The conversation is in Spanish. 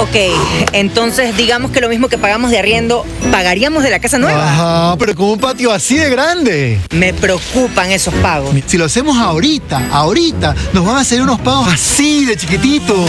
Ok, entonces digamos que lo mismo que pagamos de arriendo, ¿pagaríamos de la casa nueva? Ajá, pero con un patio así de grande. Me preocupan esos pagos. Si lo hacemos ahorita, nos van a hacer unos pagos así de chiquititos.